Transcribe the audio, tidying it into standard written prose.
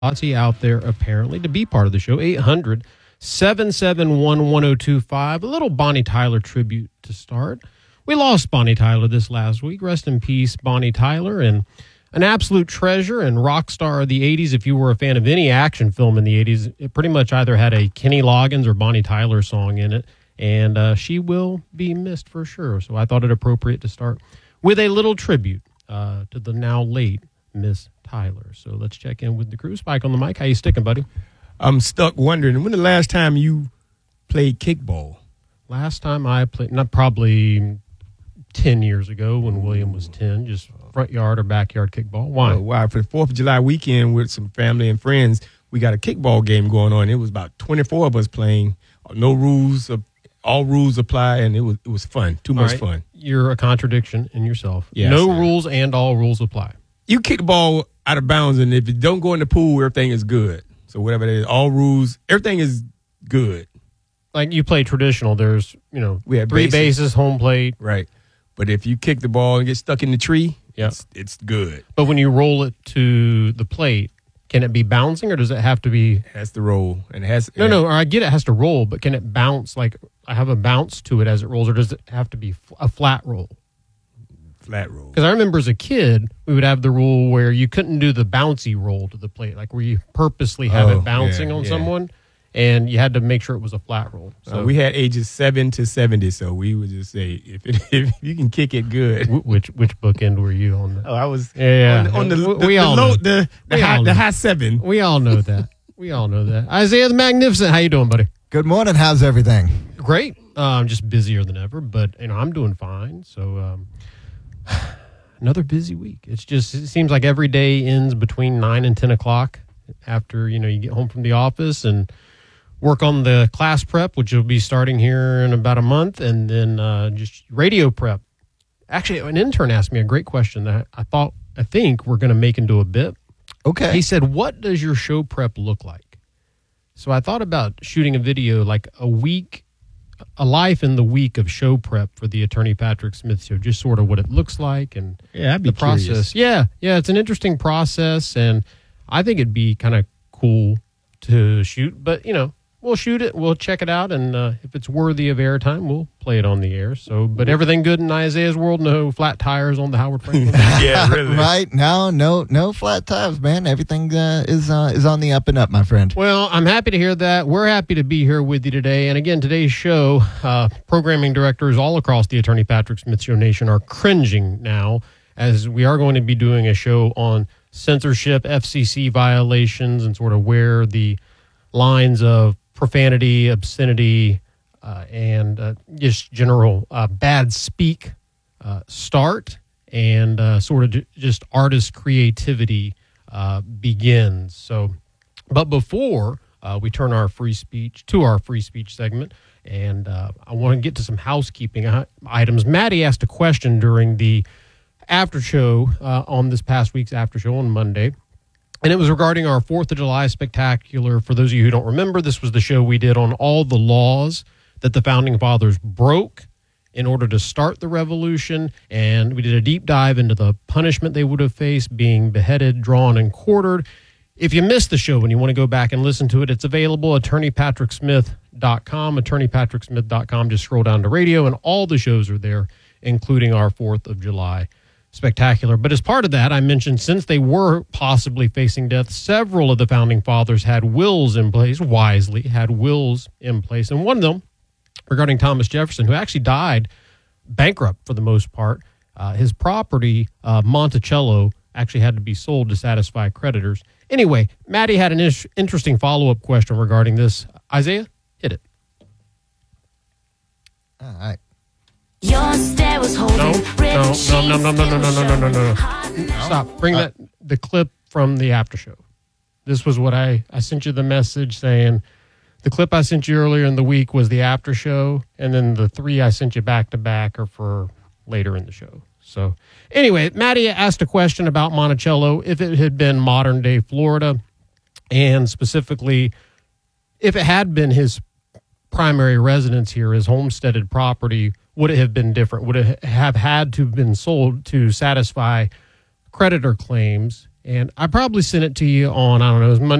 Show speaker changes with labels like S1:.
S1: Ozzy out there apparently to be part of the show. 800-771-1025. A little Bonnie Tyler tribute to start. We lost Bonnie Tyler this last week. Rest in peace, Bonnie Tyler, and an absolute treasure and rock star of the 80s. If you were a fan of any action film in the 80s, it pretty much either had a Kenny Loggins or Bonnie Tyler song in it, and she will be missed for sure. So I thought it appropriate to start with a little tribute to the now late Miss Tyler. So let's check in with the crew. Spike on the mic. How you sticking, buddy?
S2: I'm stuck wondering, when the last time you played kickball?
S1: Last time I played, not probably 10 years ago when William was 10, just front yard or backyard kickball. Why?
S2: Why? For the 4th of July weekend with some family and friends, we got a kickball game going on. It was about 24 of us playing. No rules, all rules apply, and it was fun. Too much fun.
S1: You're a contradiction in yourself.
S2: Yes,
S1: no rules and all rules apply.
S2: You kick the ball out of bounds, and if you don't go in the pool, everything is good. So whatever it is, all rules, everything is good.
S1: Like you play traditional, there's,
S2: we have
S1: three bases, home plate.
S2: Right. But if you kick the ball and get stuck in the tree, it's good.
S1: But when you roll it to the plate, can it be bouncing or does it have to be?
S2: It has to roll. And it has
S1: No, I get it has to roll, but can it bounce? Like I have a bounce to it as it rolls, or does it have to be a flat roll?
S2: Flat roll.
S1: Because I remember as a kid, we would have the rule where you couldn't do the bouncy roll to the plate, like where you purposely have it bouncing on someone, and you had to make sure it was a flat roll. So
S2: we had ages 7 to 70, so we would just say, if you can kick it good.
S1: Which bookend were you on?
S2: I was
S1: on
S2: the high 7.
S1: We all know that. We all know that. Isaiah the Magnificent, how you doing, buddy?
S3: Good morning. How's everything?
S1: Great. I'm just busier than ever, but I'm doing fine. So another busy week. It seems like every day ends between 9 and 10 o'clock after, you get home from the office and work on the class prep, which will be starting here in about a month, and then just radio prep. Actually, an intern asked me a great question that I think we're going to make into a bit.
S3: Okay.
S1: He said, what does your show prep look like? So I thought about shooting a video like a life in the week of show prep for the Attorney Patrick Smith Show, just sort of what it looks like and
S2: I'd be
S1: the process.
S2: Curious.
S1: Yeah, it's an interesting process, and I think it'd be kind of cool to shoot. But, we'll shoot it, we'll check it out, and if it's worthy of airtime, we'll play it on the air. So, but everything good in Isaiah's world? No flat tires on the Howard Franklin?
S2: Yeah, really.
S3: Right? No flat tires, man. Everything is on the up and up, my friend.
S1: Well, I'm happy to hear that. We're happy to be here with you today. And again, today's show, programming directors all across the Attorney Patrick Smith Show Nation are cringing now, as we are going to be doing a show on censorship, FCC violations, and sort of where the lines of profanity, obscenity, and just general bad speak start, and sort of just artist creativity begins. So, but before we turn our free speech segment, and I want to get to some housekeeping items. Maddie asked a question during the after show on this past week's after show on Monday. And it was regarding our 4th of July spectacular. For those of you who don't remember, this was the show we did on all the laws that the Founding Fathers broke in order to start the revolution. And we did a deep dive into the punishment they would have faced, being beheaded, drawn, and quartered. If you missed the show and you want to go back and listen to it, it's available at attorneypatricksmith.com, attorneypatricksmith.com. Just scroll down to radio, and all the shows are there, including our 4th of July spectacular. But as part of that, I mentioned since they were possibly facing death, several of the Founding Fathers had wills in place, wisely had wills in place. And one of them, regarding Thomas Jefferson, who actually died bankrupt for the most part, his property, Monticello, actually had to be sold to satisfy creditors. Anyway, Maddie had an interesting follow-up question regarding this. Isaiah, hit it.
S3: All right.
S4: Your stare was holding
S1: No. Stop. Bring the clip from the after show. This was what I sent you the message saying the clip I sent you earlier in the week was the after show, and then the 3 I sent you back to back are for later in the show. So anyway, Maddie asked a question about Monticello, if it had been modern day Florida, and specifically if it had been his primary residence here, his homesteaded property, would it have been different? Would it have had to have been sold to satisfy creditor claims? And I probably sent it to you on, I don't know, it was Monday